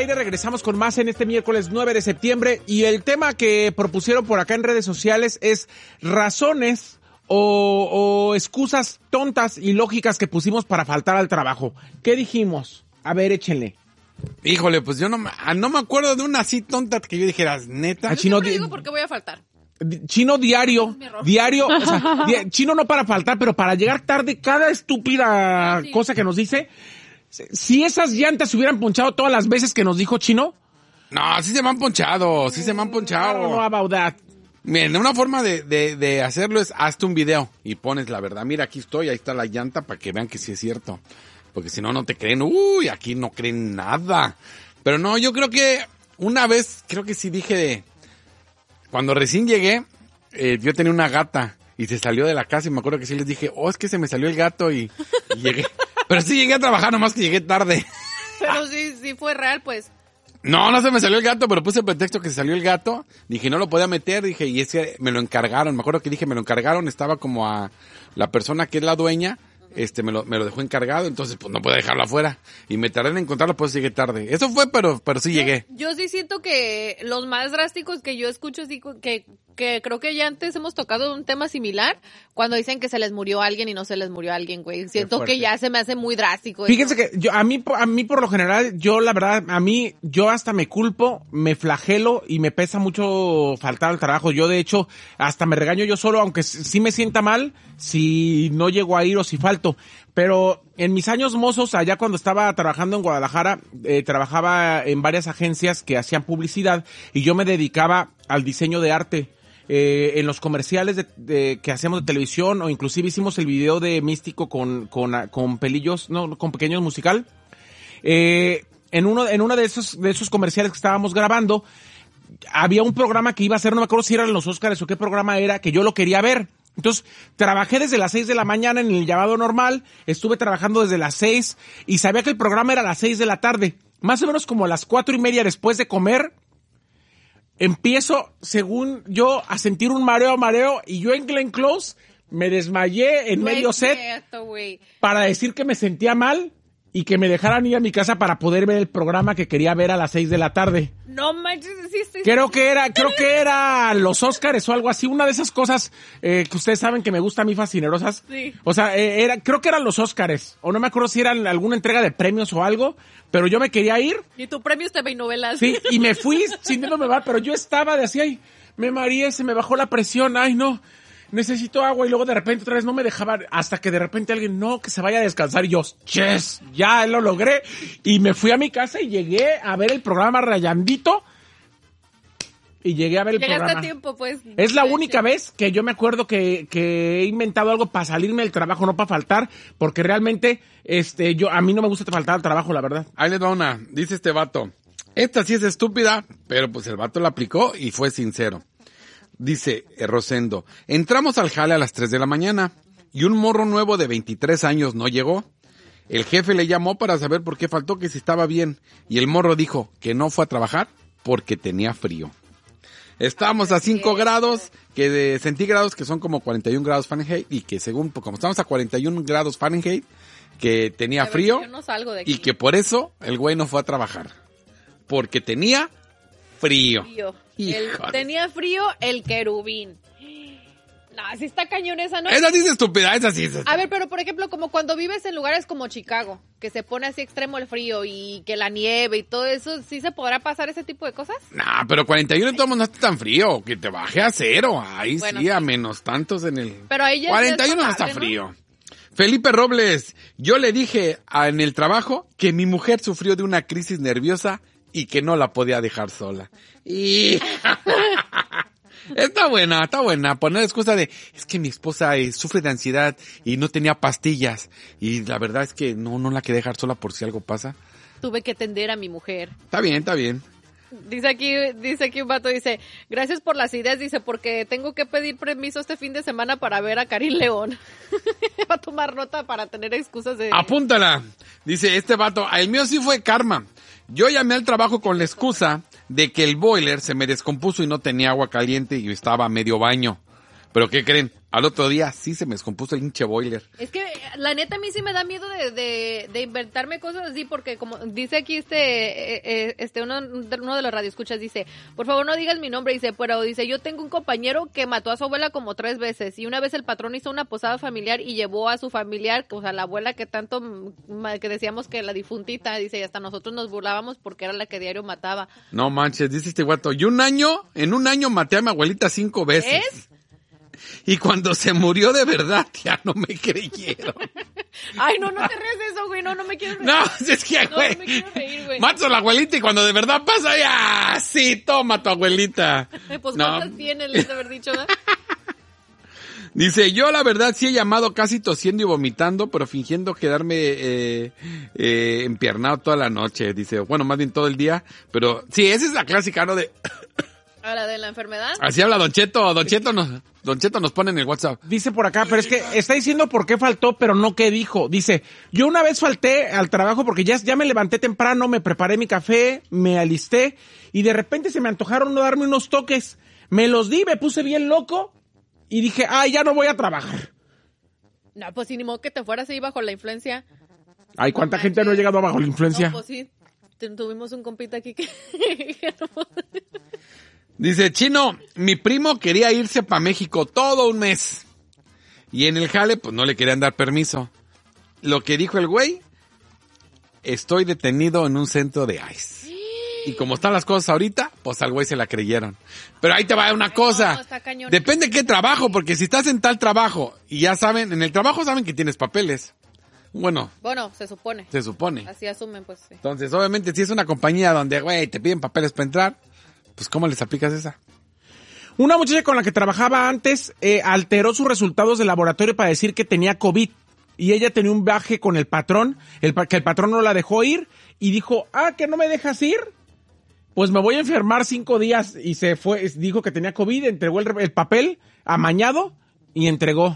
aire, regresamos con más en este miércoles 9 de septiembre y el tema que propusieron por acá en redes sociales es razones o excusas tontas y lógicas que pusimos para faltar al trabajo. ¿Qué dijimos? A ver, échenle. Híjole, pues yo no me acuerdo de una así tonta que yo dijera, neta. Yo siempre digo por qué voy a faltar. Chino diario, o sea, Chino no para faltar, pero para llegar tarde cada estúpida cosa que nos dice. Si esas llantas se hubieran ponchado todas las veces que nos dijo Chino. No, sí se me han ponchado, I don't know about that. Miren, una forma de hacerlo es, hazte un video y pones la verdad. Mira, aquí estoy, ahí está la llanta para que vean que sí es cierto. Porque si no, no te creen. Uy, aquí no creen nada. Pero no, yo creo que una vez, creo que sí dije, cuando recién llegué, yo tenía una gata y se salió de la casa y me acuerdo que sí les dije, es que se me salió el gato y llegué. Pero sí llegué a trabajar, nomás que llegué tarde. Pero sí fue real, pues. No se me salió el gato, pero puse el pretexto que se salió el gato. Dije, no lo podía meter, dije, y es que me lo encargaron. Me acuerdo que dije, me lo encargaron, estaba como a la persona que es la dueña. Me lo dejó encargado, entonces pues no puedo dejarlo afuera. Y me tardé en encontrarlo, pues llegué tarde. Eso fue, pero sí llegué. Yo sí siento que los más drásticos que yo escucho, sí, que creo que ya antes hemos tocado un tema similar, cuando dicen que se les murió alguien y no se les murió alguien, güey. Siento que ya se me hace muy drástico. Fíjense que a mí por lo general, yo la verdad, yo hasta me culpo, me flagelo y me pesa mucho faltar al trabajo. Yo de hecho, hasta me regaño yo solo, aunque sí me sienta mal si no llego a ir o si falto. Pero en mis años mozos, allá cuando estaba trabajando en Guadalajara, trabajaba en varias agencias que hacían publicidad y yo me dedicaba al diseño de arte. En los comerciales que hacíamos de televisión, o inclusive hicimos el video de Místico con pelillos, no, con pequeños musical. En uno de esos comerciales que estábamos grabando, había un programa que iba a hacer, no me acuerdo si eran los Óscares o qué programa era, que yo lo quería ver. Entonces, trabajé desde las 6 de la mañana en el llamado normal, estuve trabajando desde las 6 y sabía que el programa era a las 6 de la tarde. Más o menos como a las 4:30 después de comer, empiezo, según yo, a sentir un mareo y yo en Glenn Close me desmayé en medio set para decir que me sentía mal y que me dejaran ir a mi casa para poder ver el programa que quería ver a las 6 de la tarde. No manches, sí. Creo que era los Óscares o algo así, una de esas cosas que ustedes saben que me gusta a mí fascinerosas. Sí. O sea, creo que eran los Óscares, o no me acuerdo si eran alguna entrega de premios o algo, pero yo me quería ir. Y tu premio es TV y novelas. Sí, y me fui sintiéndome mal, pero yo estaba de así, ay, me mareé, se me bajó la presión, ay no, necesito agua, y luego de repente otra vez no me dejaba, hasta que de repente alguien, no, que se vaya a descansar, y yo, yes, ya lo logré, y me fui a mi casa y llegué a ver el programa rayandito, y llegué a ver el programa. Llegaste a tiempo, pues. Es la única vez que yo me acuerdo que he inventado algo para salirme del trabajo, no para faltar, porque realmente, a mí no me gusta faltar al trabajo, la verdad. Ahí les va una, dice este vato, esta sí es estúpida, pero pues el vato la aplicó y fue sincero. Dice Rosendo, entramos al jale a las 3 de la mañana y un morro nuevo de 23 años no llegó. El jefe le llamó para saber por qué faltó, que si estaba bien, y el morro dijo que no fue a trabajar porque tenía frío. Estábamos a 5 grados de centígrados, que son como 41 grados Fahrenheit, y que según, como estamos a 41 grados Fahrenheit, que tenía frío, y que por eso el güey no fue a trabajar, porque tenía frío. Tenía frío el querubín. No, así está cañón esa, ¿no? Esa sí es estúpida, esa sí es estúpida. A ver, pero por ejemplo, como cuando vives en lugares como Chicago, que se pone así extremo el frío y que la nieve y todo eso, ¿sí se podrá pasar ese tipo de cosas? Nah, pero 41 en todo mundo no está tan frío, que te baje a 0. Ahí bueno, sí, a menos tantos en el... Pero ahí ya 41 no está frío. ¿No? Felipe Robles, yo le dije en el trabajo que mi mujer sufrió de una crisis nerviosa y que no la podía dejar sola. Y... Está buena. Poner excusa de, es que mi esposa sufre de ansiedad y no tenía pastillas. Y la verdad es que no la quería dejar sola por si algo pasa. Tuve que atender a mi mujer. Está bien. Dice aquí un vato, dice, gracias por las ideas, dice, porque tengo que pedir permiso este fin de semana para ver a Karim León. Va a tomar nota para tener excusas de... Apúntala. Dice este vato, el mío sí fue karma. Yo llamé al trabajo con la excusa de que el boiler se me descompuso y no tenía agua caliente y estaba a medio baño. ¿Pero qué creen? Al otro día sí se me descompuso el hinche boiler. Es que la neta a mí sí me da miedo de inventarme cosas así, porque como dice aquí uno de los radioescuchas, dice, por favor no digas mi nombre, dice, pero dice, yo tengo un compañero que mató a su abuela como 3 veces, y una vez el patrón hizo una posada familiar y llevó a su familiar, o sea, la abuela que tanto, que decíamos que la difuntita, dice, y hasta nosotros nos burlábamos porque era la que diario mataba. No manches, dice este guato, y en un año maté a mi abuelita 5 veces. ¿Es? Y cuando se murió de verdad, ya no me creyeron. Ay, no te ríes de eso, güey, no me quiero reír. No, es que, güey, No me quiero reír, güey. matas a la abuelita y cuando de verdad pasa, ya, sí, toma tu abuelita. Pues No. ¿cuántas tiene, les de haber dicho, ¿verdad? Dice, yo la verdad sí he llamado casi tosiendo y vomitando, pero fingiendo quedarme empiernado toda la noche. Dice, bueno, más bien todo el día, pero sí, esa es la clásica, ¿no? ¿A la de la enfermedad? Así habla Don Cheto nos pone en el WhatsApp. Dice por acá, pero es que está diciendo por qué faltó, pero no qué dijo. Dice, yo una vez falté al trabajo porque ya me levanté temprano, me preparé mi café, me alisté y de repente se me antojaron no darme unos toques. Me los di, me puse bien loco y dije, ay, ya no voy a trabajar. No, pues sí, ni modo que te fueras ahí bajo la influencia. Ay, ¿cuánta gente no ha llegado bajo la influencia? No, pues sí, tuvimos un compita aquí que no. Dice, Chino, mi primo quería irse para México todo un mes. Y en el jale, pues no le querían dar permiso. Lo que dijo el güey, estoy detenido en un centro de ICE. Y como están las cosas ahorita, pues al güey se la creyeron. Pero ahí te va una cosa. No, está cañón. Depende de qué trabajo, porque si estás en tal trabajo y ya saben, en el trabajo saben que tienes papeles. Bueno, se supone. se supone. Así asumen, pues sí. Entonces, obviamente, si es una compañía donde, güey, te piden papeles para entrar, pues ¿cómo les aplicas esa? Una muchacha con la que trabajaba antes alteró sus resultados de laboratorio para decir que tenía COVID. Y ella tenía un viaje con el patrón, que el patrón no la dejó ir. Y dijo, ¿que no me dejas ir? Pues me voy a enfermar 5 días. Y se fue, dijo que tenía COVID, entregó el papel amañado y entregó.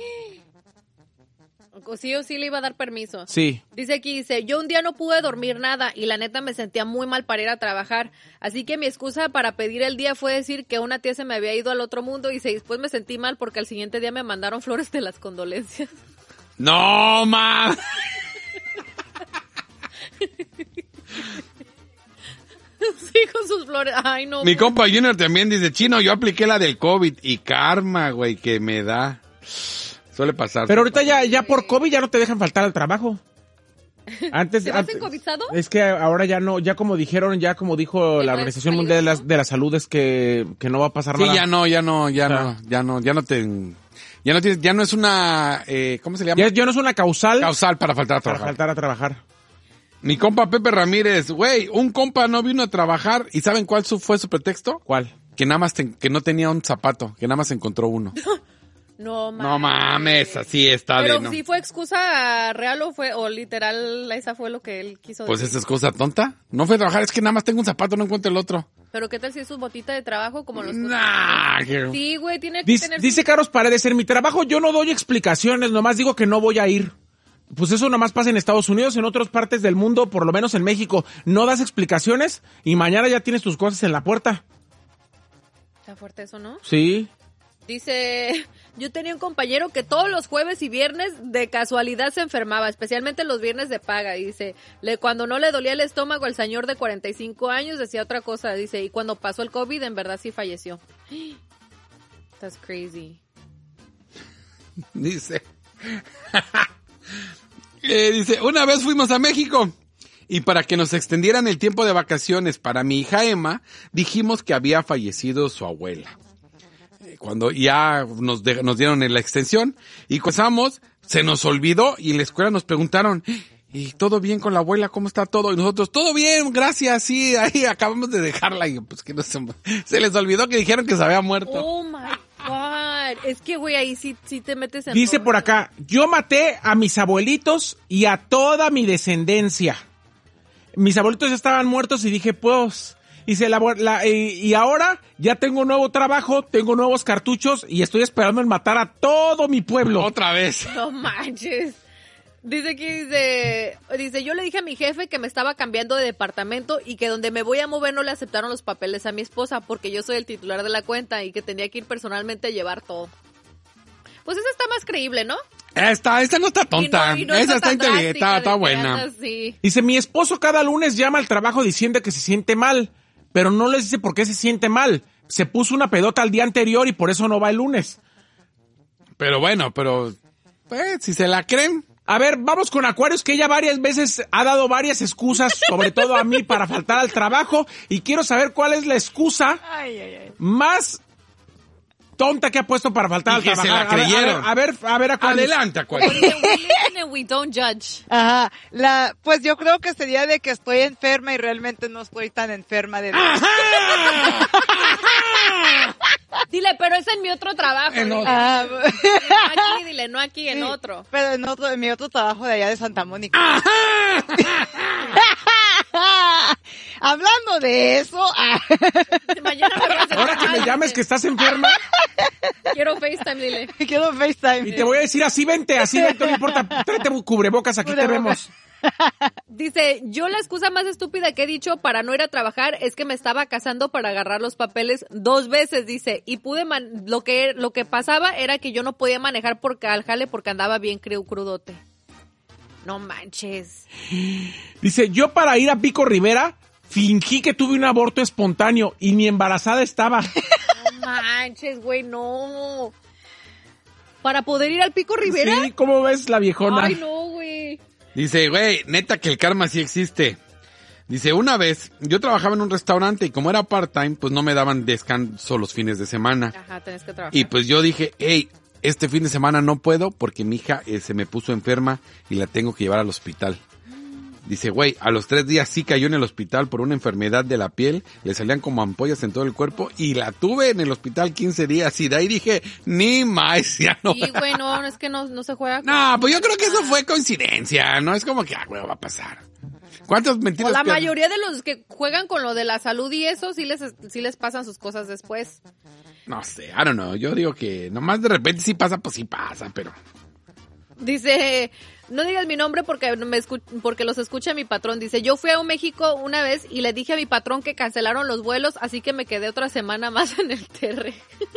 Sí o sí le iba a dar permiso. Sí. Dice aquí, yo un día no pude dormir nada y la neta me sentía muy mal para ir a trabajar. Así que mi excusa para pedir el día fue decir que una tía se me había ido al otro mundo y después me sentí mal porque al siguiente día me mandaron flores de las condolencias. ¡No, ma! Sí, con sus flores. Ay, no. Mi compa Junior también dice, Chino, yo apliqué la del COVID y karma, güey, que me da. Suele pasar. Pero ahorita ya por COVID ya no te dejan faltar al trabajo. Antes, ¿Te vas encovizado? Es que ahora ya no, ya como dijo la Organización Mundial de la Salud es que no va a pasar nada. Sí, ya no es una, ¿cómo se le llama? Ya no es una causal Causal para faltar a trabajar. para faltar a trabajar. Mi compa Pepe Ramírez, güey, un compa no vino a trabajar y ¿saben cuál fue su pretexto? ¿Cuál? Que nada más que no tenía un zapato, que nada más encontró uno. No mames. No mames, así está. Pero ¿no? si fue excusa real o literal, esa fue lo que él quiso Pues decir. esa es cosa tonta. No fue a trabajar, es que nada más tengo un zapato, no encuentro el otro. Pero ¿qué tal si es su botita de trabajo como los... Nah, Sí, güey, tiene que tener... Dice Carlos Paredes, en mi trabajo yo no doy explicaciones, nomás digo que no voy a ir. Pues eso nomás pasa en Estados Unidos, en otras partes del mundo, por lo menos en México. No das explicaciones y mañana ya tienes tus cosas en la puerta. Está fuerte eso, ¿no? Sí. Dice, yo tenía un compañero que todos los jueves y viernes de casualidad se enfermaba, especialmente los viernes de paga. Dice, cuando no le dolía el estómago, el señor de 45 años decía otra cosa. Dice, y cuando pasó el COVID, en verdad sí falleció. That's crazy. Dice, dice, una vez fuimos a México y para que nos extendieran el tiempo de vacaciones para mi hija Emma, dijimos que había fallecido su abuela. Cuando ya nos dieron la extensión y pasamos, se nos olvidó y en la escuela nos preguntaron, ¿y todo bien con la abuela? ¿Cómo está todo? Y nosotros, todo bien, gracias, sí, ahí acabamos de dejarla. Y pues que no se les olvidó que dijeron que se había muerto. Oh my God. Es que, güey, ahí sí te metes en... Dice por acá, yo maté a mis abuelitos y a toda mi descendencia. Mis abuelitos ya estaban muertos y dije, pues... Y ahora ya tengo un nuevo trabajo, tengo nuevos cartuchos y estoy esperando en matar a todo mi pueblo. Otra vez. No manches. Dice aquí, dice, yo le dije a mi jefe que me estaba cambiando de departamento y que donde me voy a mover no le aceptaron los papeles a mi esposa porque yo soy el titular de la cuenta y que tenía que ir personalmente a llevar todo. Pues esa está más creíble, ¿no? Esta no está tonta. Y no Esa está tan inteligente, drástica está de que buena. andas así. Dice, mi esposo cada lunes llama al trabajo diciendo que se siente mal, pero no les dice por qué se siente mal. Se puso una pedota al día anterior y por eso no va el lunes. Pero bueno, si se la creen. A ver, vamos con Aquarius, que ella varias veces ha dado varias excusas, sobre todo a mí, para faltar al trabajo. Y quiero saber cuál es la excusa más tonta que ha puesto para faltar Y al que trabajo. se la creyeron. A ver, Aquarius. Adelante, Aquarius. Porque we listen and we don't judge. Ajá, pues yo creo que sería de que estoy enferma y realmente no estoy tan enferma de... Dile, pero es en mi otro trabajo. En dile. otro. No aquí, dile, no aquí, en Sí, otro. Pero en mi otro trabajo de allá de Santa Mónica. Hablando de eso, Mañana me vas a Ahora que me llames que estás enferma Quiero FaceTime, dile. quiero FaceTime. y te voy a decir así vente, no importa, tráete cubrebocas, aquí te vemos. Dice, yo la excusa más estúpida que he dicho para no ir a trabajar es que me estaba casando para agarrar los papeles 2 veces, dice, y lo que pasaba era que yo no podía manejar al jale porque andaba bien crudote. No manches. Dice, yo para ir a Pico Rivera fingí que tuve un aborto espontáneo y ni embarazada estaba. No manches, güey, no. ¿Para poder ir al Pico Rivera? Sí, ¿cómo ves la viejona? Ay, no, güey. Dice, güey, neta que el karma sí existe. Dice, una vez, yo trabajaba en un restaurante y como era part-time, pues no me daban descanso los fines de semana. Ajá, tenés que trabajar. Y pues yo dije, hey, este fin de semana no puedo porque mi hija se me puso enferma y la tengo que llevar al hospital. Dice, güey, a los 3 días sí cayó en el hospital por una enfermedad de la piel, le salían como ampollas en todo el cuerpo y la tuve en el hospital 15 días y de ahí dije, ni más, ya no. Sí, güey, no, es que no se juega. No, pues yo creo que eso fue coincidencia, no es como que, güey, va a pasar. ¿Cuántas mentiras? O la pierden? mayoría de los que juegan con lo de la salud y eso, sí les pasan sus cosas después. No sé, I don't know, yo digo que nomás de repente sí pasa, pues sí pasa, pero... Dice, no digas mi nombre porque los escucha mi patrón. Dice, yo fui a México una vez y le dije a mi patrón que cancelaron los vuelos, así que me quedé otra semana más en el TR.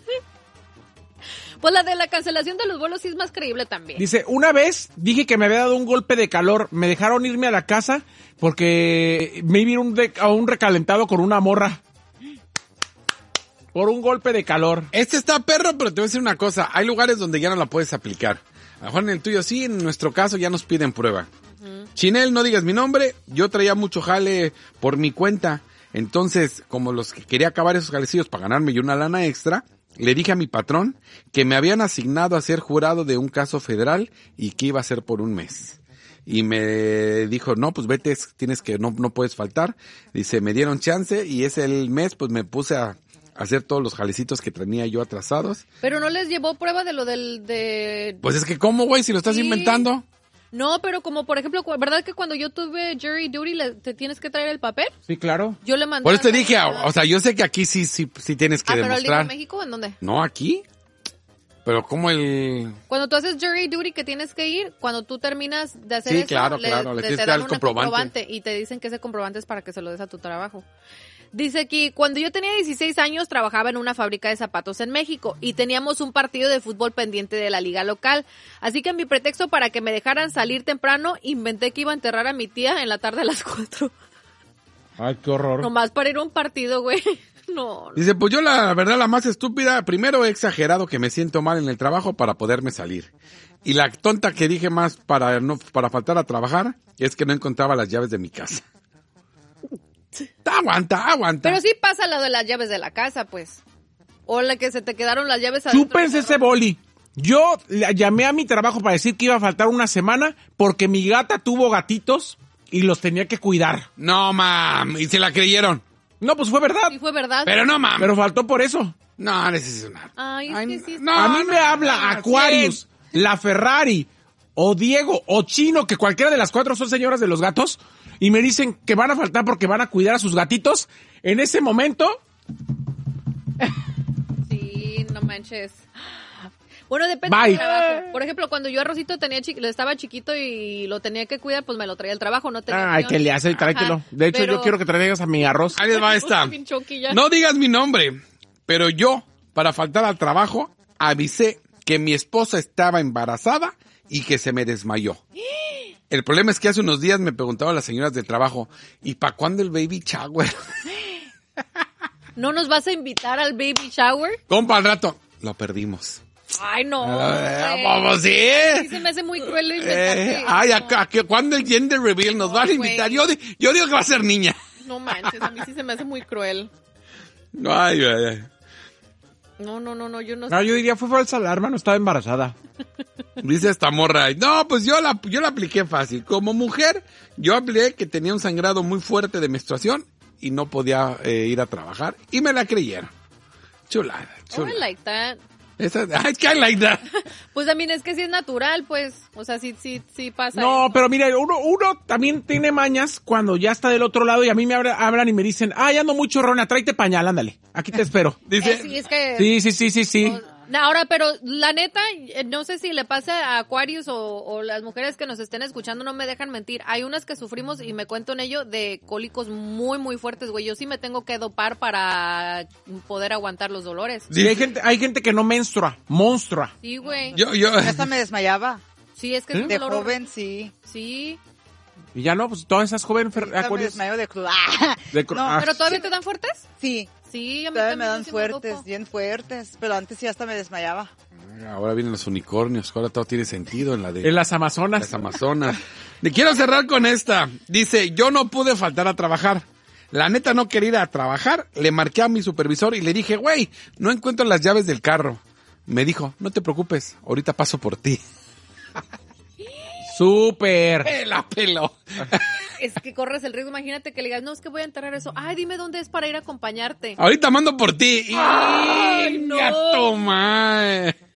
Pues la de la cancelación de los vuelos sí es más creíble también. Dice, una vez dije que me había dado un golpe de calor, me dejaron irme a la casa porque me iba a un recalentado con una morra. Por un golpe de calor. Este está perro, pero te voy a decir una cosa, hay lugares donde ya no la puedes aplicar. A lo mejor en el tuyo sí, en nuestro caso ya nos piden prueba. Chinel, no digas mi nombre, yo traía mucho jale por mi cuenta, entonces como los que quería acabar esos jalecillos para ganarme yo una lana extra, le dije a mi patrón que me habían asignado a ser jurado de un caso federal y que iba a ser por un mes. Y me dijo, no, pues vete, no puedes faltar. Dice, me dieron chance y ese el mes pues me puse a hacer todos los jalecitos que tenía yo atrasados. Pero no les llevó prueba de lo de... Pues es que ¿cómo, güey? Si lo estás Sí. inventando. No, pero como por ejemplo, ¿verdad que cuando yo tuve jury duty te tienes que traer el papel? Sí, claro. Yo le mandé... Por eso te a- dije, o sea, yo sé que aquí sí tienes que pero el demostrar. en México, ¿en dónde? No, aquí. Pero como el... Cuando tú haces jury duty que tienes que ir, cuando tú terminas de hacer Sí, eso, claro, le tienes te que dan dar el un comprobante. y te dicen que ese comprobante es para que se lo des a tu trabajo. Dice aquí, cuando yo tenía 16 años trabajaba en una fábrica de zapatos en México y teníamos un partido de fútbol pendiente de la liga local. Así que mi pretexto para que me dejaran salir temprano, inventé que iba a enterrar a mi tía en la tarde a las 4. Ay, qué horror. Nomás para ir a un partido, güey. No. Dice, pues yo la verdad la más estúpida, primero he exagerado que me siento mal en el trabajo para poderme salir. Y la tonta que dije más para faltar a trabajar es que no encontraba las llaves de mi casa. Aguanta. Pero sí pasa lo de las llaves de la casa, pues. O la que se te quedaron las llaves adentro. Chúpense ese boli. Yo llamé a mi trabajo para decir que iba a faltar una semana porque mi gata tuvo gatitos y los tenía que cuidar. No, mam, y se la creyeron. No, pues fue verdad. Sí fue verdad. Pero no, mam. Pero faltó por eso. No, necesito nada. Ay, es que sí. no, A mí no, me habla Aquarius, la Ferrari, o Diego, o Chino, que cualquiera de las 4 son señoras de los gatos, y me dicen que van a faltar porque van a cuidar a sus gatitos. En ese momento, Sí, no manches. Bueno, depende Bye. del trabajo. Por ejemplo, cuando yo a Rosito estaba chiquito y lo tenía que cuidar, pues me lo traía al trabajo, no tenía ay, opción. que le hace, tráetelo. Ajá, De hecho, pero- yo quiero que traigas a mi arroz. Ahí les va esta. Pinchoqui ya. No digas mi nombre, pero yo, para faltar al trabajo, avisé que mi esposa estaba embarazada y que se me desmayó. El problema es que hace unos días me preguntaban las señoras del trabajo, ¿y para cuándo el baby shower? ¿No nos vas a invitar al baby shower? Compa, al rato, lo perdimos. Ay, no. Vamos, sí. Sí se me hace muy cruel inventarte Ay, eso. ¿cuándo el gender reveal nos van a invitar? Yo digo que va a ser niña. No manches, a mí sí se me hace muy cruel. Ay, ay, ay. No, yo no sé. No, yo diría fue falsa alarma, no estaba embarazada. Dice esta morra, no, pues yo la apliqué fácil. Como mujer, yo apliqué que tenía un sangrado muy fuerte de menstruación y no podía ir a trabajar. Y me la creyeron. Chulada, Oh, chulada. I like that. Ay, que I like that. Pues también es que sí es natural, pues. O sea, sí pasa. No, pero mira, uno también tiene mañas cuando ya está del otro lado y a mí me hablan y me dicen, ya ando muy chorrona, tráete pañal, ándale, aquí te espero. Dice, Sí, es que... Sí. Ahora, pero la neta, no sé si le pasa a Aquarius o las mujeres que nos estén escuchando, no me dejan mentir. Hay unas que sufrimos, y me cuento en ello, de cólicos muy, muy fuertes, güey. Yo sí me tengo que dopar para poder aguantar los dolores. Sí, hay gente que no monstrua. Sí, güey. yo, Hasta me desmayaba. Sí, es que es un De dolor joven, sí. Sí. Y ya no, pues todas esas jóvenes Ahorita me Aquarius. desmayo de cruda. ¿Pero todavía te dan fuertes? Sí, Sí, a mí todavía también me dan sí fuertes, dopo. bien fuertes. Pero antes sí hasta me desmayaba. ahora vienen los unicornios, ahora todo tiene sentido en la de En las Amazonas. las Amazonas. Le quiero cerrar con esta. Dice, yo no pude faltar a trabajar. La neta no quería ir a trabajar. Le marqué a mi supervisor y le dije, güey, no encuentro las llaves del carro. Me dijo, no te preocupes, ahorita paso por ti. Súper. La peló. Es que corres el riesgo, imagínate que le digas, no, es que voy a enterrar eso. Ay, dime dónde es para ir a acompañarte. Ahorita mando por ti. ¡Ay, no! ¡Ya toma!